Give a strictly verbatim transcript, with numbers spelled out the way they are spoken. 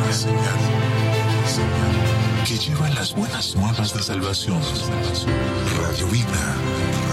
señal, que lleva las buenas nuevas de salvación. Radio Vida.